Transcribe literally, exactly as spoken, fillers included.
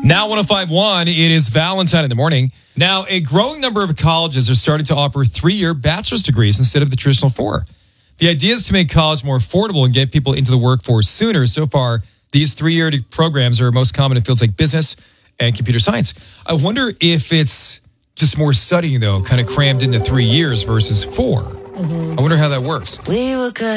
Now one oh five point one, it is Valentine in the morning. Now, a growing number of colleges are starting to offer three-year bachelor's degrees instead of the traditional four. The idea is to make college more affordable and get people into the workforce sooner. So far, these three-year programs are most common in fields like business and computer science. I wonder if it's just more studying, though, kind of crammed into three years versus four. Mm-hmm. I wonder how that works. We were good.